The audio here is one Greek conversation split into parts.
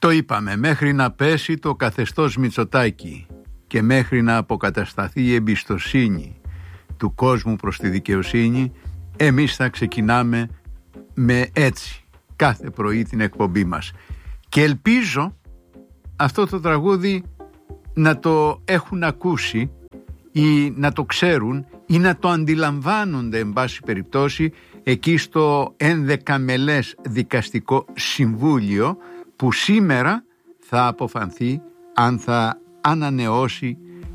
Το είπαμε, μέχρι να πέσει το καθεστώς Μητσοτάκη και μέχρι να αποκατασταθεί η εμπιστοσύνη του κόσμου προς τη δικαιοσύνη, εμείς θα ξεκινάμε με έτσι κάθε πρωί την εκπομπή μας. Και ελπίζω αυτό το τραγούδι να το έχουν ακούσει ή να το ξέρουν ή να το αντιλαμβάνονται, εν πάση περιπτώσει, εκεί στο 11 μελές δικαστικό συμβούλιο που σήμερα θα αποφανθεί αν θα ανανεώσει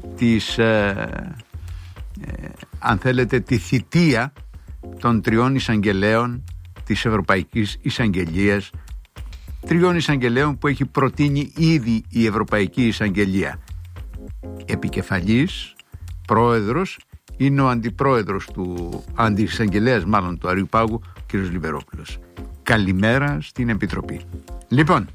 αν θέλετε, τη θητεία των 3 εισαγγελέων της Ευρωπαϊκής Εισαγγελίας, 3 εισαγγελέων που έχει προτείνει ήδη η Ευρωπαϊκή Εισαγγελία. Επικεφαλής, πρόεδρος, είναι ο αντιπρόεδρος του αντιεισαγγελέας του Αριού Πάγου, κ. Λιβερόπουλος. Καλημέρα στην Επιτροπή. Λοιπόν,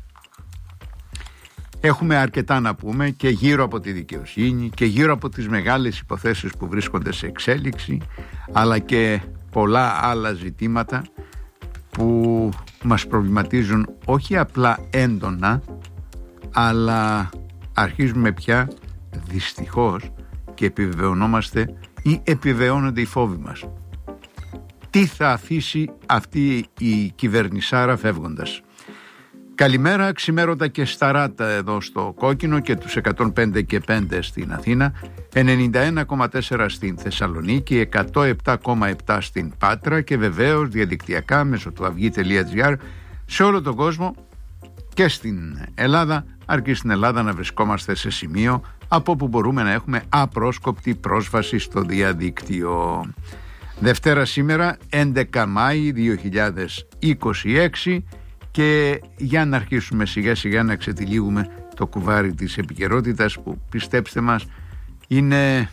έχουμε αρκετά να πούμε και γύρω από τη δικαιοσύνη και γύρω από τις μεγάλες υποθέσεις που βρίσκονται σε εξέλιξη, αλλά και πολλά άλλα ζητήματα που μας προβληματίζουν όχι απλά έντονα, αλλά αρχίζουμε πια δυστυχώς και επιβεβαιωνόμαστε ή επιβεβαιώνονται οι φόβοι μας. Τι θα αφήσει αυτή η κυβερνησάρα φεύγοντας? Καλημέρα, ξημέρωτα και σταράτα εδώ στο Κόκκινο και τους 105,5 στην Αθήνα, 91,4 στην Θεσσαλονίκη, 107,7 στην Πάτρα και βεβαίως διαδικτυακά μέσω του avygi.gr σε όλο τον κόσμο και στην Ελλάδα, αρκεί στην Ελλάδα να βρισκόμαστε σε σημείο από όπου μπορούμε να έχουμε απρόσκοπτη πρόσβαση στο διαδίκτυο. Δευτέρα σήμερα, 11 Μάη 2026, και για να αρχίσουμε σιγά σιγά να ξετυλίγουμε το κουβάρι της επικαιρότητας που, πιστέψτε μας, είναι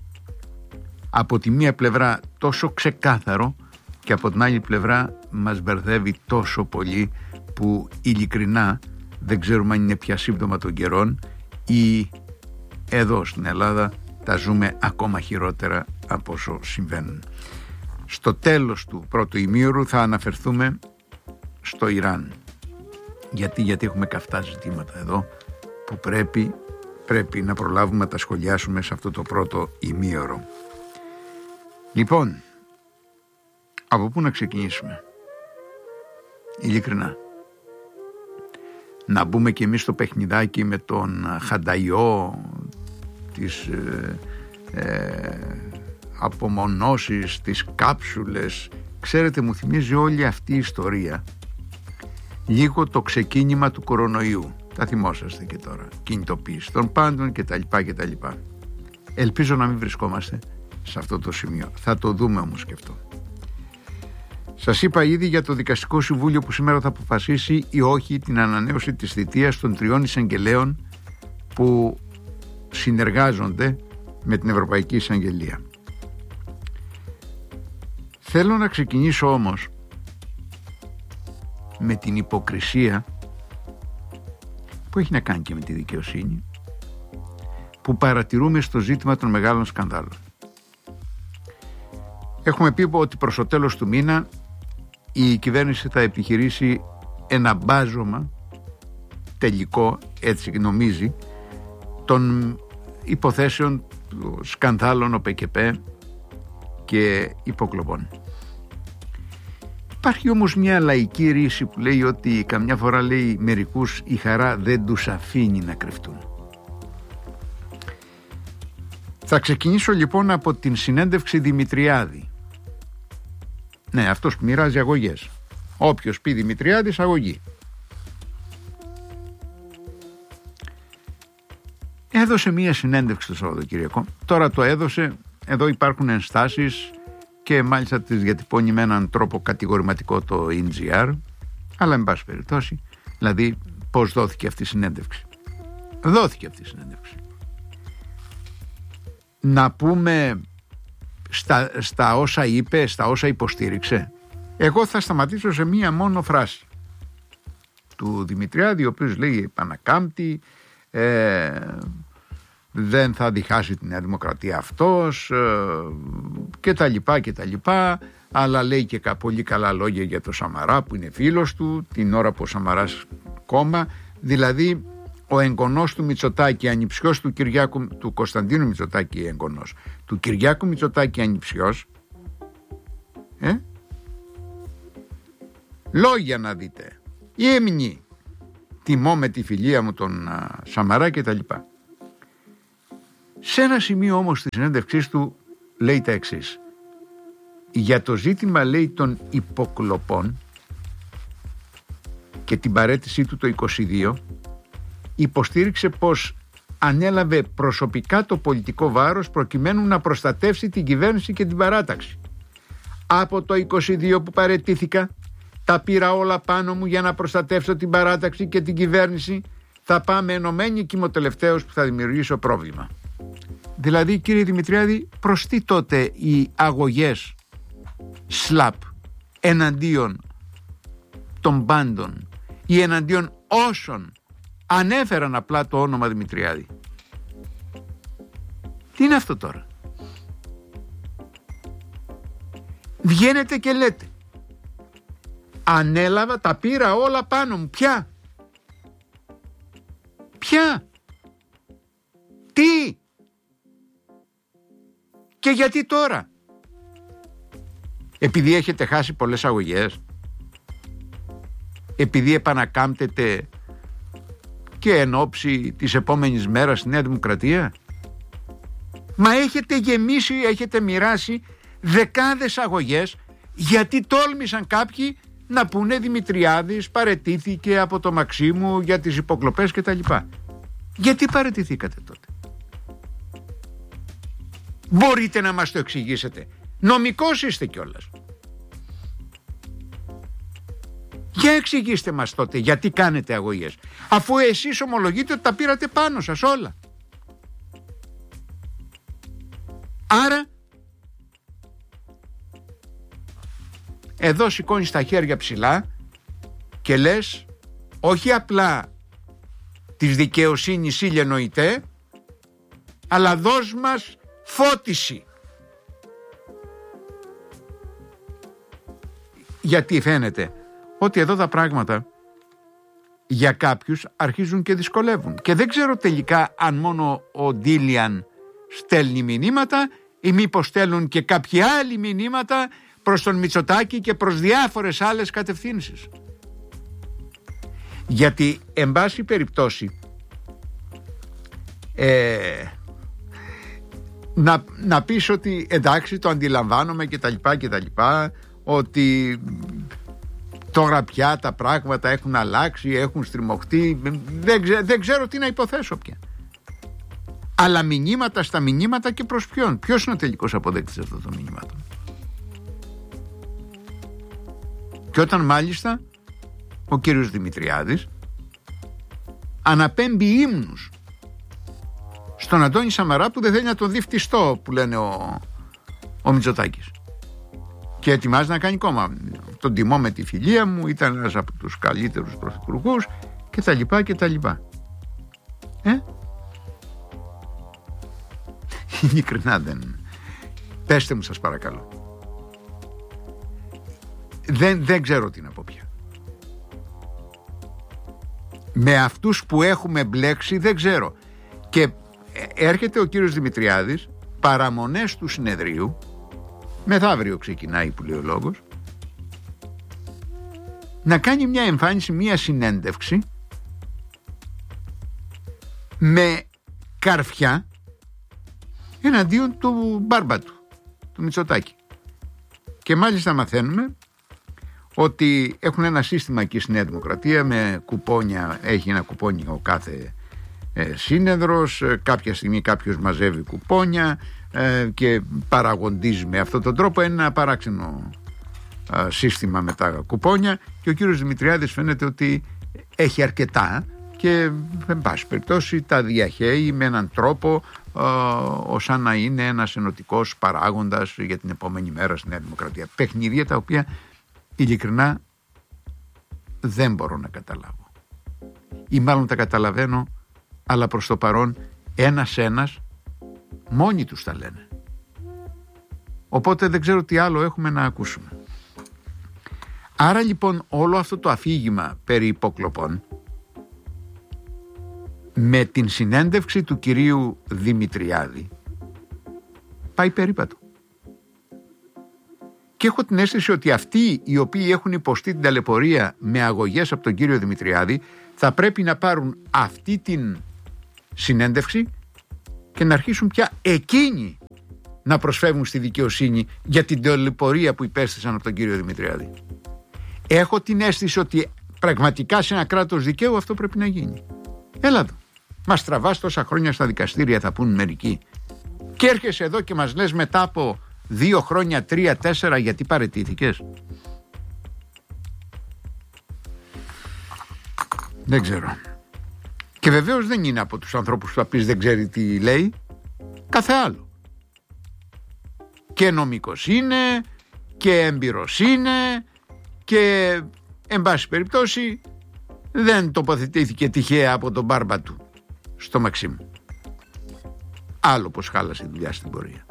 από τη μία πλευρά τόσο ξεκάθαρο και από την άλλη πλευρά μας μπερδεύει τόσο πολύ που ειλικρινά δεν ξέρουμε αν είναι πια σύμπτωμα των καιρών ή εδώ στην Ελλάδα τα ζούμε ακόμα χειρότερα από όσο συμβαίνουν. Στο τέλος του πρώτου ημίωρου θα αναφερθούμε στο Ιράν. Γιατί έχουμε καυτά ζητήματα εδώ που πρέπει να προλάβουμε να τα σχολιάσουμε σε αυτό το πρώτο ημίωρο. Λοιπόν, από πού να ξεκινήσουμε? Ειλικρινά, να μπούμε και εμείς στο παιχνιδάκι με τον Χανταϊό, τις απομονώσεις, τις κάψουλες? Ξέρετε, μου θυμίζει όλη αυτή η ιστορία λίγο το ξεκίνημα του κορονοϊού. Τα θυμόσαστε και τώρα. Κινητοποίηση των πάντων κτλ. Ελπίζω να μην βρισκόμαστε σε αυτό το σημείο. Θα το δούμε όμως και αυτό. Σας είπα ήδη για το δικαστικό συμβούλιο που σήμερα θα αποφασίσει ή όχι την ανανέωση της θητείας των 3 εισαγγελέων που συνεργάζονται με την Ευρωπαϊκή Εισαγγελία. Θέλω να ξεκινήσω όμως με την υποκρισία που έχει να κάνει και με τη δικαιοσύνη που παρατηρούμε στο ζήτημα των μεγάλων σκανδάλων. Έχουμε πει ότι προς το τέλος του μήνα η κυβέρνηση θα επιχειρήσει ένα μπάζωμα τελικό, έτσι νομίζει, των υποθέσεων σκανδάλων ΟΠΕΚΕΠΕ και υποκλοπών. Υπάρχει όμως μια λαϊκή ρίση που λέει ότι καμιά φορά, λέει, μερικούς η χαρά δεν τους αφήνει να κρυφτούν. Θα ξεκινήσω λοιπόν από την συνέντευξη Δημητριάδη. Ναι, αυτός που μοιράζει αγωγές. Όποιος πει Δημητριάδης, αγωγή. Έδωσε μία συνέντευξη το Σαββατοκύριακο. Τώρα το έδωσε, εδώ υπάρχουν ενστάσεις και μάλιστα τις διατυπώνει με έναν τρόπο κατηγορηματικό το NGR, αλλά εν πάση περιπτώσει, δηλαδή πώς δόθηκε αυτή η συνέντευξη. Δόθηκε αυτή η συνέντευξη. Να πούμε στα όσα είπε, στα όσα υποστήριξε. Εγώ θα σταματήσω σε μία μόνο φράση του Δημητριάδη, ο οποίος λέει επανακάμπτει, δεν θα διχάσει τη Νέα Δημοκρατία αυτός και τα λοιπά, αλλά λέει και πολύ καλά λόγια για το Σαμαρά που είναι φίλος του την ώρα που ο Σαμαράς κόμμα Δηλαδή ο εγγονός του Μητσοτάκη, ανιψιός του Κωνσταντίνου Μητσοτάκη, εγγονός του Κυριάκου Μητσοτάκη, ανιψιός, λόγια να δείτε, η έμνη, τιμώ με τη φιλία μου τον Σαμαρά και τα λοιπά. Σε ένα σημείο όμως στη συνέντευξής του λέει τα εξής: για το ζήτημα, λέει, των υποκλοπών και την παραίτησή του το 22, υποστήριξε πως ανέλαβε προσωπικά το πολιτικό βάρος προκειμένου να προστατεύσει την κυβέρνηση και την παράταξη. Από το 22 που παραιτήθηκα, τα πήρα όλα πάνω μου για να προστατεύσω την παράταξη και την κυβέρνηση. Θα πάμε ενωμένοι και είμαι ο τελευταίος που θα δημιουργήσω πρόβλημα. Δηλαδή, κύριε Δημητριάδη, προς τι τότε οι αγωγές ΣΛΑΠ εναντίον των πάντων ή εναντίον όσων ανέφεραν απλά το όνομα Δημητριάδη? Τι είναι αυτό τώρα? Βγαίνετε και λέτε ανέλαβα, τα πήρα όλα πάνω μου. Ποια? Τι? Και γιατί τώρα? Επειδή έχετε χάσει πολλές αγωγές? Επειδή επανακάμπτετε και εν ώψη της επόμενης μέρας στη Νέα Δημοκρατία? Μα έχετε γεμίσει, έχετε μοιράσει δεκάδες αγωγές. Γιατί τόλμησαν κάποιοι να πούνε Δημητριάδης παραιτήθηκε από το Μαξίμου για τις υποκλοπές και τα λοιπά? Γιατί παραιτηθήκατε τότε? Μπορείτε να μας το εξηγήσετε? Νομικός είστε κιόλας. Για εξηγήστε μας τότε γιατί κάνετε αγωγές, αφού εσείς ομολογείτε ότι τα πήρατε πάνω σας όλα. Άρα εδώ σηκώνεις τα χέρια ψηλά και λες όχι απλά της δικαιοσύνης ήλιε νοητέ, αλλά δώσ' μας φώτιση. Γιατί φαίνεται ότι εδώ τα πράγματα για κάποιους αρχίζουν και δυσκολεύουν. Και δεν ξέρω τελικά αν μόνο ο Ντίλιαν στέλνει μηνύματα ή μήπως στέλνουν και κάποιοι άλλοι μηνύματα προς τον Μητσοτάκη και προς διάφορες άλλες κατευθύνσεις. Γιατί εν πάση περιπτώσει να πεις ότι εντάξει το αντιλαμβάνομαι και τα λοιπά, ότι τώρα πια τα πράγματα έχουν αλλάξει, έχουν στριμωχτεί, δεν ξέρω τι να υποθέσω πια. Αλλά μηνύματα στα μηνύματα, και προς ποιον? Ποιος είναι ο τελικός αποδέκτης αυτών των μηνύματων? Και όταν μάλιστα ο κύριος Δημητριάδης αναπέμπει ύμνους στον Αντώνη Σαμαρά που δεν θέλει να τον δει φτιστό, που λένε ο Μητσοτάκης, και ετοιμάζει να κάνει κόμμα. Τον τιμώ με τη φιλία μου, ήταν ένας από τους καλύτερους πρωθυπουργούς και τα λοιπά και τα λοιπά. Ειλικρινά δεν. Πέστε μου σας παρακαλώ. Δεν ξέρω τι να πω πια. Με αυτούς που έχουμε μπλέξει δεν ξέρω. Και έρχεται ο κύριος Δημητριάδης, παραμονές του συνεδρίου, μεθαύριο ξεκινάει που λέει ο λόγος, να κάνει μια εμφάνιση, μια συνέντευξη με καρφιά εναντίον του μπάρμπα του Μητσοτάκη. Και μάλιστα μαθαίνουμε ότι έχουν ένα σύστημα εκεί στη Νέα Δημοκρατία με κουπόνια, έχει ένα κουπόνι ο κάθε σύνεδρος, κάποια στιγμή κάποιος μαζεύει κουπόνια και παραγοντίζει με αυτόν τον τρόπο ένα παράξενο σύστημα με τα κουπόνια, και ο κύριος Δημητριάδης φαίνεται ότι έχει αρκετά και εν πάση περιπτώσει τα διαχέει με έναν τρόπο σαν να είναι ένας ενωτικός παράγοντας για την επόμενη μέρα στη Νέα Δημοκρατία. Παιχνίδια τα οποία ειλικρινά δεν μπορώ να καταλάβω, ή μάλλον τα καταλαβαίνω, αλλά προς το παρόν ένας μόνοι τους τα λένε. Οπότε δεν ξέρω τι άλλο έχουμε να ακούσουμε. Άρα λοιπόν όλο αυτό το αφήγημα περί υποκλοπών με την συνέντευξη του κυρίου Δημητριάδη πάει περίπατο. Και έχω την αίσθηση ότι αυτοί οι οποίοι έχουν υποστεί την ταλαιπωρία με αγωγές από τον κύριο Δημητριάδη θα πρέπει να πάρουν αυτή την συνέντευξη και να αρχίσουν πια εκείνοι να προσφεύγουν στη δικαιοσύνη για την ταλαιπωρία που υπέστησαν από τον κύριο Δημητριάδη. Έχω την αίσθηση ότι πραγματικά σε ένα κράτος δικαίου αυτό πρέπει να γίνει. Έλα εδώ. Μας τραβάς τόσα χρόνια στα δικαστήρια, θα πούν μερικοί. Και έρχεσαι εδώ και μας λες μετά από 2 χρόνια, 3, 4 γιατί παραιτήθηκες. Δεν ξέρω. Και βεβαίως δεν είναι από τους ανθρώπους που θα πεις δεν ξέρει τι λέει. Κάθε άλλο. Και νομικός είναι και έμπειρος είναι και εν πάση περιπτώσει δεν τοποθετήθηκε τυχαία από τον μπάρμπα του στο Μαξίμου. Άλλο πως χάλασε δουλειά στην πορεία.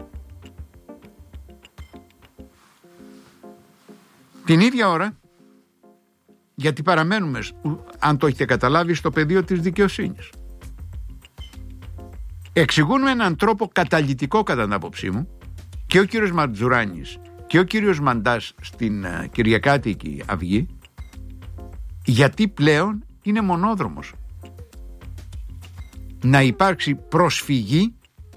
Την ίδια ώρα, γιατί παραμένουμε, αν το έχετε καταλάβει, στο πεδίο της δικαιοσύνης, εξηγούν με έναν τρόπο καταλυτικό κατά την άποψή μου και ο κύριος Μαρτζουράνης και ο κύριος Μαντάς στην Κυριακάτικη Αυγή, γιατί πλέον είναι μονόδρομος να υπάρξει προσφυγή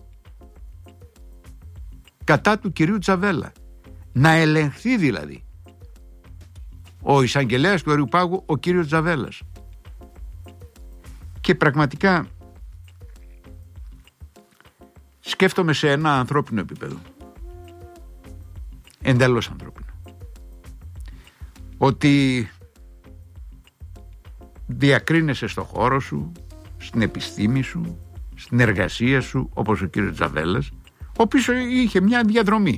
κατά του κυρίου Τζαβέλα, να ελεγχθεί δηλαδή ο εισαγγελέας του Αριουπάγου, ο κύριος Τζαβέλας. Και πραγματικά σκέφτομαι σε ένα ανθρώπινο επίπεδο, εντελώς ανθρώπινο, ότι διακρίνεσαι στο χώρο σου, στην επιστήμη σου, στην εργασία σου, όπως ο κύριος Τζαβέλας, ο οποίος είχε μια διαδρομή.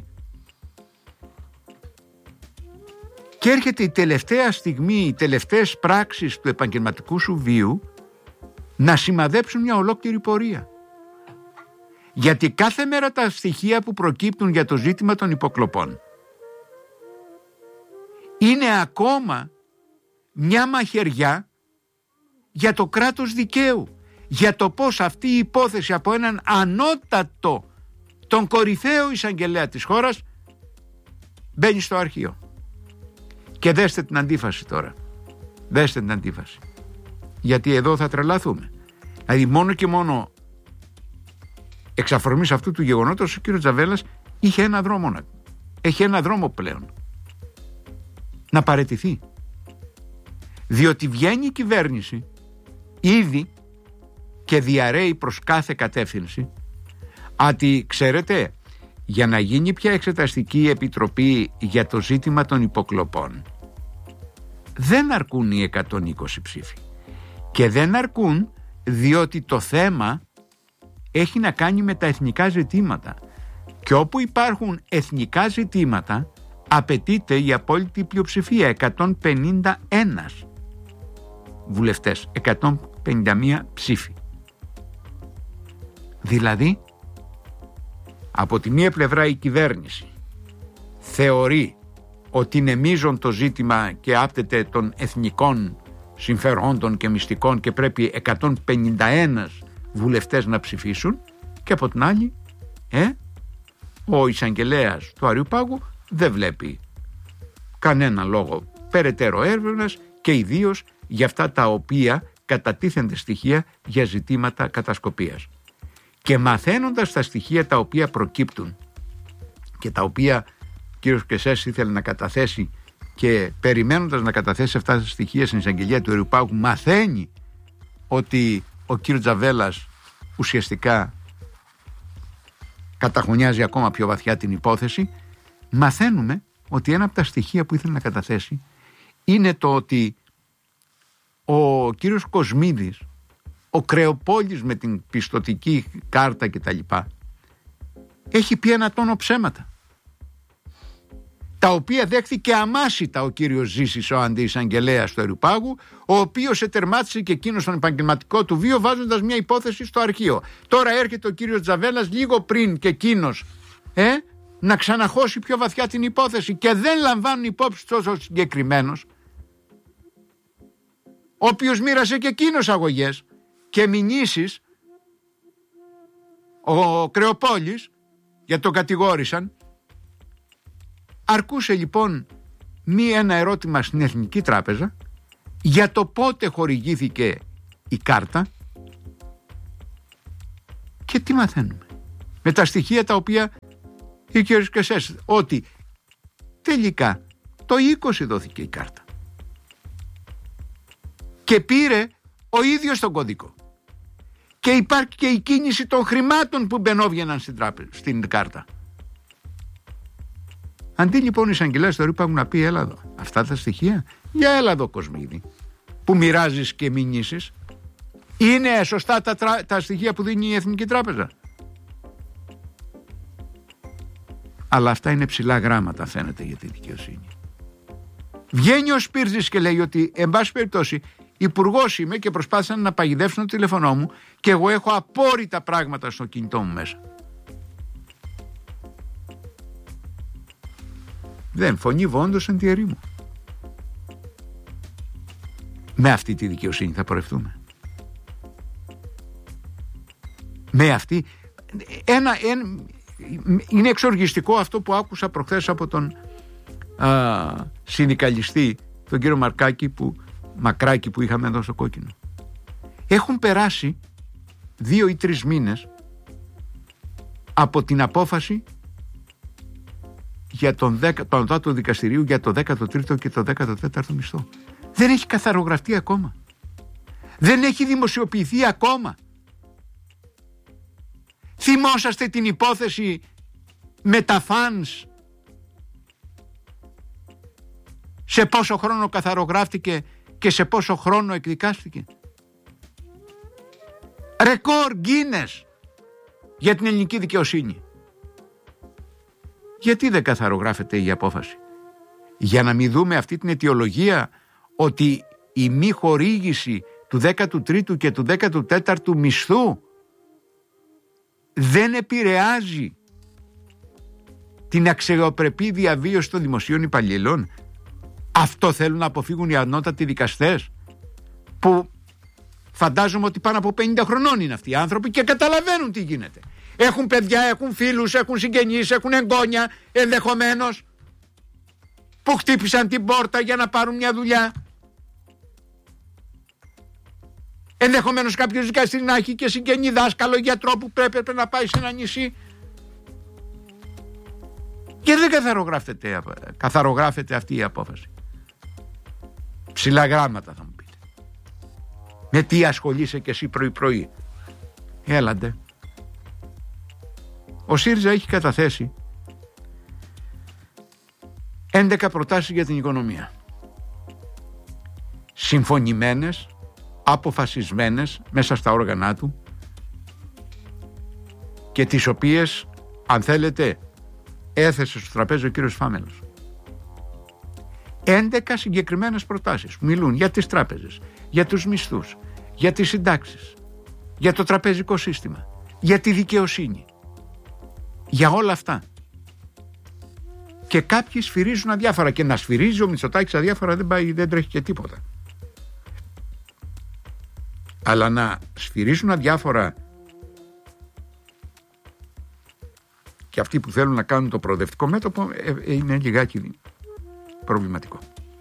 Και έρχεται η τελευταία στιγμή, οι τελευταίες πράξεις του επαγγελματικού σου βίου να σημαδέψουν μια ολόκληρη πορεία. Γιατί κάθε μέρα τα στοιχεία που προκύπτουν για το ζήτημα των υποκλοπών είναι ακόμα μια μαχαιριά για το κράτος δικαίου, για το πώς αυτή η υπόθεση από έναν ανώτατο, τον κορυφαίο εισαγγελέα της χώρας, μπαίνει στο αρχείο. Και δέστε την αντίφαση τώρα. Δέστε την αντίφαση. Γιατί εδώ θα τρελαθούμε. Δηλαδή μόνο και μόνο εξ αφορμής αυτού του γεγονότος ο κύριος Τζαβέλας είχε ένα δρόμο, έχει ένα δρόμο πλέον. Να παραιτηθεί. Διότι βγαίνει η κυβέρνηση ήδη και διαρρέει προς κάθε κατεύθυνση ότι ξέρετε, για να γίνει πια εξεταστική επιτροπή για το ζήτημα των υποκλοπών δεν αρκούν οι 120 ψήφοι και δεν αρκούν διότι το θέμα έχει να κάνει με τα εθνικά ζητήματα και όπου υπάρχουν εθνικά ζητήματα απαιτείται η απόλυτη πλειοψηφία, 151 βουλευτές, 151 ψήφοι. Δηλαδή από τη μία πλευρά η κυβέρνηση θεωρεί ότι είναι μείζον το ζήτημα και άπτεται των εθνικών συμφερόντων και μυστικών και πρέπει 151 βουλευτές να ψηφίσουν, και από την άλλη ο εισαγγελέας του Αριουπάγου δεν βλέπει κανένα λόγο περαιτέρω έρευνας και ιδίως για αυτά τα οποία κατατίθενται στοιχεία για ζητήματα κατασκοπίας. Και μαθαίνοντας τα στοιχεία τα οποία προκύπτουν και τα οποία ο κύριος Κεσές ήθελε να καταθέσει και περιμένοντας να καταθέσει αυτά τα στοιχεία στην εισαγγελία του Αριουπάγου, μαθαίνει ότι ο κύριος Τζαβέλας ουσιαστικά καταχωνιάζει ακόμα πιο βαθιά την υπόθεση. Μαθαίνουμε ότι ένα από τα στοιχεία που ήθελε να καταθέσει είναι το ότι ο κύριος Κοσμίδης, ο Κρεοπόλης με την πιστωτική κάρτα κτλ, έχει πει ένα τόνο ψέματα, τα οποία δέχθηκε αμάσιτα ο κύριος Ζήσης, ο αντιεισαγγελέας του Αριουπάγου, ο οποίος ετερμάτισε και εκείνος τον επαγγελματικό του βίο βάζοντας μια υπόθεση στο αρχείο. Τώρα έρχεται ο κύριος Τζαβέλας λίγο πριν και εκείνος να ξαναχώσει πιο βαθιά την υπόθεση και δεν λαμβάνουν υπόψη τόσο συγκεκριμένος, ο οποίος μοίρασε και εκείνος αγωγές και μηνύσεις, ο Κρεοπόλης, γιατί τον κατηγόρησαν. Αρκούσε λοιπόν ένα ερώτημα στην Εθνική Τράπεζα για το πότε χορηγήθηκε η κάρτα και τι μαθαίνουμε με τα στοιχεία τα οποία είχε ο Κεσές, ότι τελικά το 20 δόθηκε η κάρτα και πήρε ο ίδιος τον κωδικό και υπάρχει και η κίνηση των χρημάτων που μπαινόβγαιναν στην κάρτα. Αντί λοιπόν οι εισαγγελέες τώρα υπάρχουν να πει έλα εδώ, αυτά τα στοιχεία, για έλα εδώ Κοσμίδη, που μοιράζεις και μηνύσεις, είναι σωστά τα στοιχεία που δίνει η Εθνική Τράπεζα? Αλλά αυτά είναι ψηλά γράμματα φαίνεται για τη δικαιοσύνη. Βγαίνει ο Σπύρτζης και λέει ότι εν πάση περιπτώσει υπουργός είμαι και προσπάθησαν να παγιδεύσουν το τηλέφωνό μου και εγώ έχω απόρριτα πράγματα στο κινητό μου μέσα. Δεν φωνή βόντος εν τη ερήμου. Με αυτή τη δικαιοσύνη θα πορευτούμε? Με αυτή είναι εξοργιστικό αυτό που άκουσα προχθές από τον συνδικαλιστή, τον κύριο Μακράκη που είχαμε εδώ στο Κόκκινο. Έχουν περάσει 2 ή 3 μήνες από την απόφαση για τον Ανώτατο Δικαστηρίου για το 13ο και το 14ο μισθό. Δεν έχει καθαρογραφτεί ακόμα. Δεν έχει δημοσιοποιηθεί ακόμα. Θυμόσαστε την υπόθεση με τα φανς, σε πόσο χρόνο καθαρογράφτηκε και σε πόσο χρόνο εκδικάστηκε? Ρεκόρ Guinness για την ελληνική δικαιοσύνη. Γιατί δεν καθαρογράφεται η απόφαση? Για να μην δούμε αυτή την αιτιολογία ότι η μη χορήγηση του 13ου και του 14ου μισθού δεν επηρεάζει την αξιοπρεπή διαβίωση των δημοσίων υπαλλήλων. Αυτό θέλουν να αποφύγουν οι ανώτατοι δικαστές, που φαντάζομαι ότι πάνω από 50 χρονών είναι αυτοί οι άνθρωποι και καταλαβαίνουν τι γίνεται. Έχουν παιδιά, έχουν φίλους, έχουν συγγενείς, έχουν εγγόνια ενδεχομένως που χτύπησαν την πόρτα για να πάρουν μια δουλειά. Ενδεχομένως κάποιος δικαστής να έχει και συγγενή δάσκαλο, γιατρό που πρέπει να πάει σε ένα νησί. Και δεν καθαρογράφεται αυτή η απόφαση. Ψηλά γράμματα θα μου πείτε. Με τι ασχολείσαι και εσύ πρωί-πρωί? Έλαντε. Ο ΣΥΡΙΖΑ έχει καταθέσει 11 προτάσεις για την οικονομία. Συμφωνημένες, αποφασισμένες μέσα στα όργανα του και τις οποίες, αν θέλετε, έθεσε στο τραπέζι ο κύριος Φάμελος. 11 συγκεκριμένες προτάσεις που μιλούν για τις τράπεζες, για τους μισθούς, για τις συντάξεις, για το τραπεζικό σύστημα, για τη δικαιοσύνη, για όλα αυτά. Και κάποιοι σφυρίζουν αδιάφορα, και να σφυρίζει ο Μητσοτάκης αδιάφορα δεν τρέχει και τίποτα. Αλλά να σφυρίζουν αδιάφορα και αυτοί που θέλουν να κάνουν το προοδευτικό μέτωπο είναι λιγάκι προβληματικό.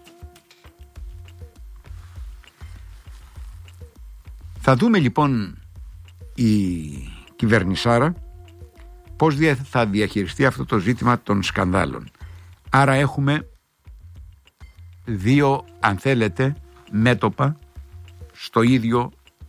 Θα δούμε λοιπόν η κυβερνησάρα πώς θα διαχειριστεί αυτό το ζήτημα των σκανδάλων. Άρα έχουμε 2, αν θέλετε, μέτωπα στο ίδιο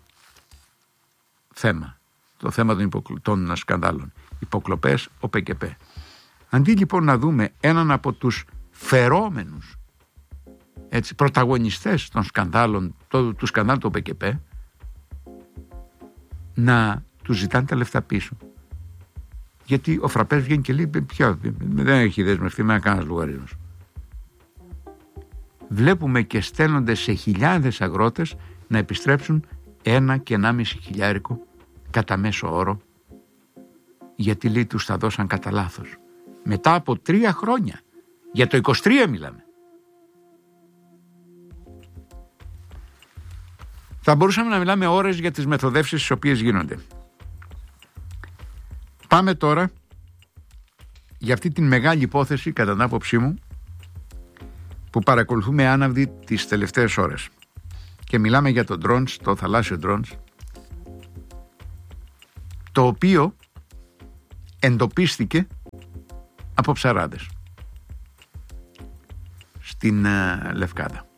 θέμα. Το θέμα των σκανδάλων. Υποκλοπές, ο ΠΚΠ. Αντί λοιπόν να δούμε έναν από τους φερόμενους πρωταγωνιστές των σκανδάλων, του σκανδάλου του ΠΚΠ, να του ζητάνε τα λεφτά πίσω. Γιατί ο Φραπές βγαίνει και λέει δεν έχει δεσμευτεί με κανένας λογαριασμός. Βλέπουμε και στέλνονται σε χιλιάδες αγρότες να επιστρέψουν 1 και 1,5 χιλιάρικο κατά μέσο όρο, γιατί λέει τους τα δώσαν κατά λάθος. Μετά από 3 χρόνια, για το 23 μιλάμε. Θα μπορούσαμε να μιλάμε ώρες για τις μεθοδεύσεις τις οποίες γίνονται. Πάμε τώρα για αυτή την μεγάλη υπόθεση, κατά την άποψή μου, που παρακολουθούμε άναυδη τις τελευταίες ώρες. Και μιλάμε για το drones, το θαλάσσιο drones, το οποίο εντοπίστηκε από ψαράδες στην Λευκάδα.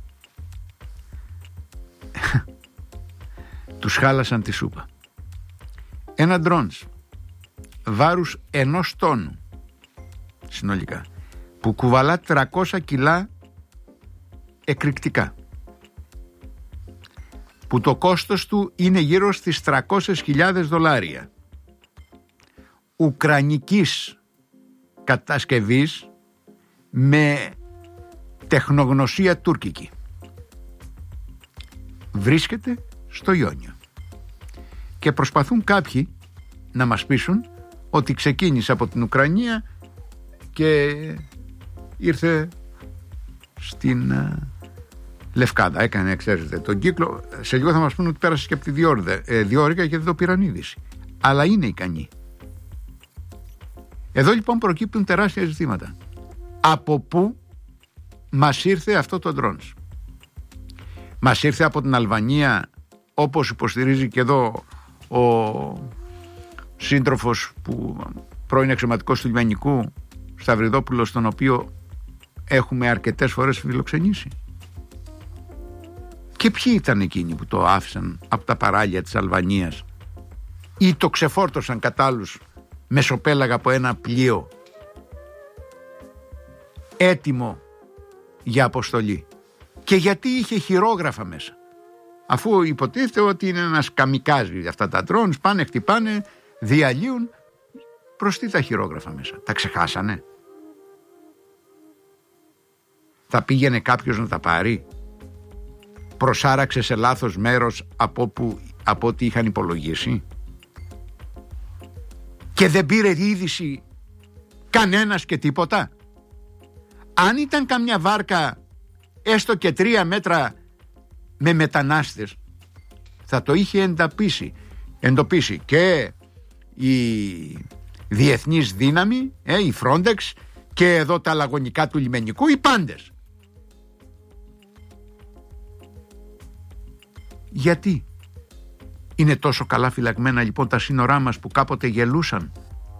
Τους χάλασαν τη σούπα. Ένα drones βάρους 1 τόνου συνολικά, που κουβαλά 300 κιλά εκρηκτικά, που το κόστος του είναι γύρω στις $300.000, ουκρανικής κατασκευής με τεχνογνωσία τουρκική, βρίσκεται στο Ιόνιο και προσπαθούν κάποιοι να μας πείσουν ότι ξεκίνησε από την Ουκρανία και ήρθε στην Λευκάδα, έκανε, ξέρετε, τον κύκλο. Σε λίγο θα μας πούνε ότι πέρασε και από τη Διόρυγα και δεν το πήραν είδηση, αλλά είναι ικανοί. Εδώ λοιπόν προκύπτουν τεράστια ζητήματα. Από πού μας ήρθε αυτό το drones? Μας ήρθε από την Αλβανία, όπως υποστηρίζει και εδώ ο σύντροφος που πρώην αξιωματικός του λιμενικού, Σταυριδόπουλος, τον οποίο έχουμε αρκετές φορές φιλοξενήσει? Και ποιοι ήταν εκείνοι που το άφησαν από τα παράλια της Αλβανίας ή το ξεφόρτωσαν κατά άλλους μεσοπέλαγα από ένα πλοίο έτοιμο για αποστολή? Και γιατί είχε χειρόγραφα μέσα, αφού υποτίθεται ότι είναι ένας καμικάζι αυτά τα drones, πάνε, χτυπάνε, διαλύουν? Προς τι τα χειρόγραφα μέσα? Τα ξεχάσανε? Θα πήγαινε κάποιος να τα πάρει? Προσάραξε σε λάθος μέρος από ό,τι είχαν υπολογίσει και δεν πήρε είδηση κανένας και τίποτα? Αν ήταν καμιά βάρκα έστω και 3 μέτρα με μετανάστες, θα το είχε εντοπίσει και η διεθνής δύναμη, η Frontex, και εδώ τα λαγωνικά του λιμενικού, οι πάντες. Γιατί είναι τόσο καλά φυλαγμένα λοιπόν τα σύνορά μας που κάποτε γελούσαν,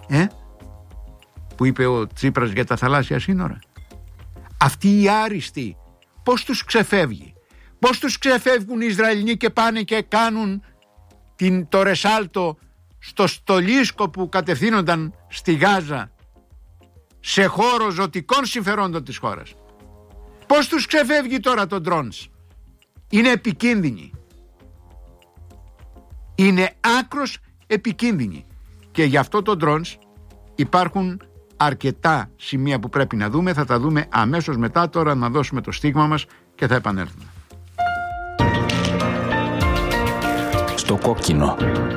που είπε ο Τσίπρας για τα θαλάσσια σύνορα? Αυτοί οι άριστοι πώς τους ξεφεύγει? Πώς τους ξεφεύγουν οι Ισραηλοί και πάνε και κάνουν το ρεσάλτο στο στολίσκο που κατευθύνονταν στη Γάζα, σε χώρο ζωτικών συμφερόντων της χώρας? Πώς τους ξεφεύγει τώρα το drones? Είναι επικίνδυνοι. Είναι άκρος επικίνδυνοι. Και γι' αυτό το drones υπάρχουν αρκετά σημεία που πρέπει να δούμε. Θα τα δούμε αμέσως μετά. Τώρα να δώσουμε το στίγμα μας και θα επανέλθουμε. Στο κόκκινο.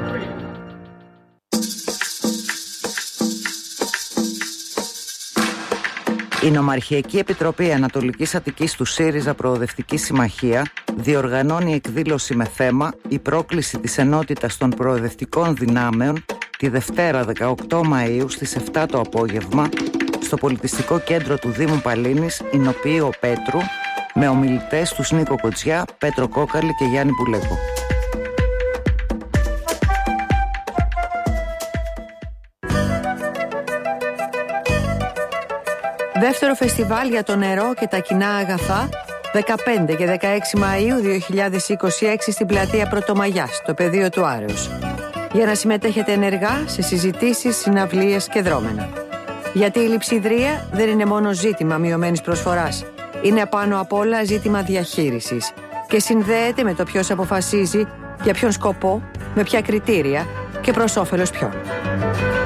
Η Νομαρχιακή Επιτροπή Ανατολικής Αττικής του ΣΥΡΙΖΑ Προοδευτική Συμμαχία διοργανώνει εκδήλωση με θέμα «Η πρόκληση της ενότητας των προοδευτικών δυνάμεων» τη Δευτέρα 18 Μαΐου στις 7 το απόγευμα στο Πολιτιστικό Κέντρο του Δήμου Παλίνης, Ηνοποιείο Πέτρου, με ομιλητές τους Νίκο Κοτσιά, Πέτρο Κόκαλη και Γιάννη Πουλέκο. Δεύτερο φεστιβάλ για το νερό και τα κοινά αγαθά, 15 και 16 Μαΐου 2026 στην πλατεία Πρωτομαγιάς, στο πεδίο του Άρεως. Για να συμμετέχετε ενεργά σε συζητήσεις, συναυλίες και δρόμενα. Γιατί η λειψιδρία δεν είναι μόνο ζήτημα μειωμένης προσφοράς. Είναι πάνω απ' όλα ζήτημα διαχείρισης και συνδέεται με το ποιος αποφασίζει, για ποιον σκοπό, με ποια κριτήρια και προς όφελος ποιον.